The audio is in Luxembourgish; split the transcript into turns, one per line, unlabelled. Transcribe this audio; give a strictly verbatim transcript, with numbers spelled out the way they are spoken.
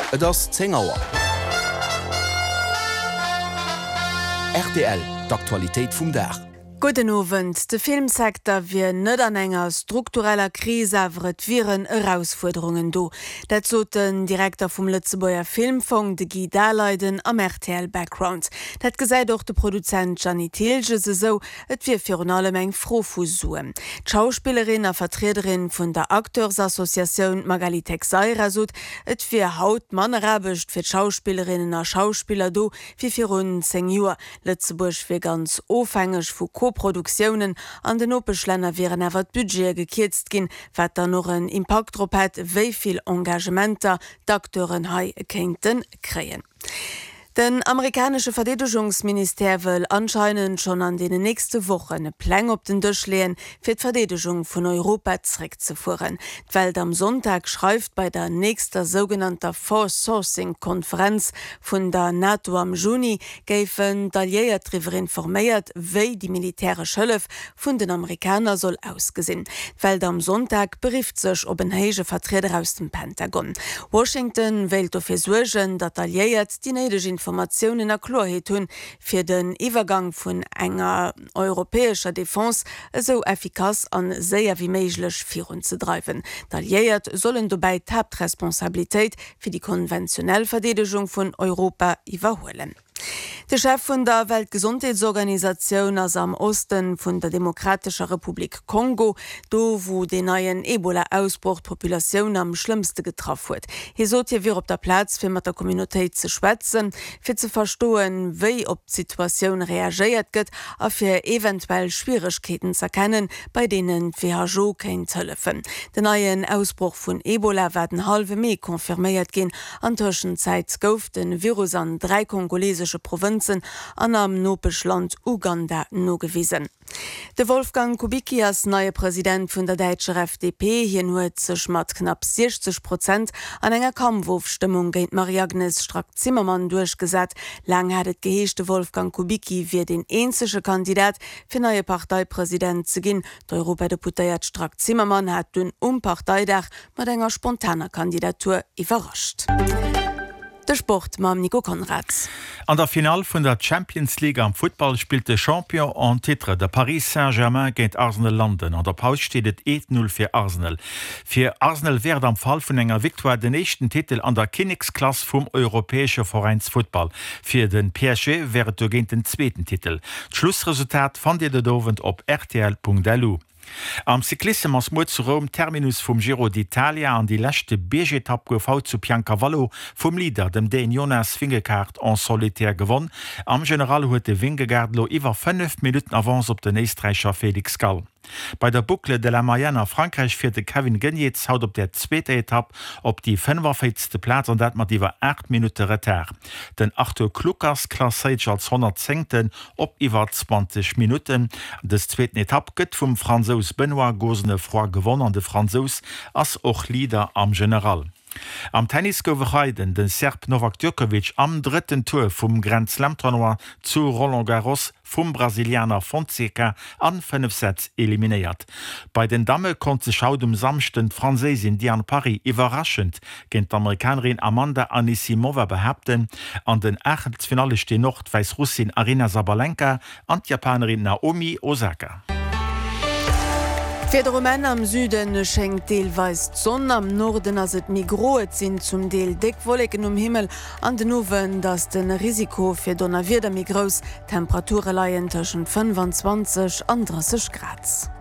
Et ass zehn Auer. R T L, d'Aktualitéit vum Dach.
Guten Abend. De Filmsektor wie net an enger struktureller Krise awert viren Herausforderungen do. Dat so den Direktor vum Lützebauer Filmfonds de Guy Daleiden am R T L Background. Dat gesäit doch de Produzent Gianni Tilge se so, et wie fir an allem eng Frofus suen. Schauspielerin a Vertreterin vun der Akteursassoziation Magali Texeira sot, et fir haut Mannerrabecht fir Schauspielerinnen a Schauspieler do wie fir rund zehn Joer. Lützeburg fir ganz ofhängig vu Produktionen an den Opeschlenner wären awer d Budget gekitzt gin, wat da noch een Impaktdrop het, wéiviel Engagementer d'Akteuren hai kenten kreien. Den amerikanische Verdedigungsminister will anscheinend schon an den nächste Woche eine Plan op den Tisch legen, für die Verteidigung von Europa zurückzuführen. Die Welt am Sonntag schreibt bei der nächsten sogenannten Force Sourcing Konferenz von der NATO am Juni, geben detailliert darüber informiert, wie die militärische Hilfe von den Amerikanern soll ausgesehen. Die Welt am Sonntag berieft sich ob ein heiger Vertreter aus dem Pentagon. Washington will dafür sorgen, detailliert die nötigen Informationen erklärt hun für den Übergang von enger europäischer Defense so effekaz an sehr wie möglich voranzutreiben. Detailliert sollen dabei die Hauptresponsabilität für die konventionelle Verteidigung von Europa überholen. Der Chef von der Weltgesundheitsorganisation ist am Osten von der Demokratischen Republik Kongo, do wo den neuen Ebola-Ausbruch Population am schlimmsten getroffen wird. Hier sollte wir auf der Platz für mit der Community zu schwätzen, für zu verstehen, wie auf die Situation reagiert wird, und für eventuell Schwierigkeiten zu erkennen, bei denen W H O kein helfen. Den neuen Ausbruch von Ebola werden halbe Mai konfirmiert gehen. An der Zwischenzeit gauft den Virus an drei kongolesische Provinzen an am Nopeschland Uganda nogewiesen. De Wolfgang Kubicki als neuer Präsident vun der deutschen F D P hier huet sech mat knapp sechzig Prozent an enger Kampfwurfstimmung géint Marie-Agnes Strack-Zimmermann durchgesat. Lang hat et geheeschte Wolfgang Kubicki wie den einzige Kandidat fir neue Parteipräsident ze ginn. D'Europadeputéiert Strack-Zimmermann hat dun um Parteidach mat enger spontaner Kandidatur iwwerrascht. Der Sport mam Nico Konrads.
An der Final vun der Champions League am Football spielte Champion en Titre der Paris Saint-Germain géint Arsenal landen. An der Paus steht et eins null fir Arsenal. Fir Arsenal werd am Fall vun enger Victoire den echten Titel an der Königsklasse vum europäesche Vereinsfootball. Fir den P S G wäret du géint den zweiten Titel. Schlussresultat fand ihr de dowend op r t l punkt d l u. Am Cyclisme ass Mo zu Rom Terminus vum Giro d'Italia an die lächte B G-Etapp gouf haut zu Piancavallo vum Lieder dem Den Jonas Vingegaard en solitär gewonnen. Am General huet de Vingegaardlo iwwer fünf Minuten avance op den Eestreicher Felix Gall. Bei der Boucle de la Mayenne Frankreich firte Kevin Genietz haut op der zweite Etappe op die fünfundvierzigste Platz an dat mat iwwer acht Minuten Retard. Den Arthur Klukas klasséit als hundertzehnten op iwwer zwanzig Minuten. Des zweiten Etappe gëtt vum Franzos Benoit Gosnefroy gewonnen an de Franzos ass och Lieder am General. Am Tennis gowerreiden den Serb Novak Djokovic am dritten Tour vum Grand Slam Tournoi zu Roland Garros vum Brasilianer Fonseca an fünf Sätze eliminiert. Bei den Dame konnte sich haut um samsten Französin Diane Paris überraschend gegen die Amerikanerin Amanda Anisimova behaupten. An den Achtelfinale stehen noch die Weißrussin Arina Sabalenka und die Japanerin Naomi Osaka.
Für die Rumänen am Süden schenkt teilweise die Sonne, am Norden ass et migroet sinn zum Deel Deckwolken um Himmel, an den Owen dass den Risiko für Donnerwider mi gross, Temperaturen leien tschen fünfundzwanzig und dreißig Grad.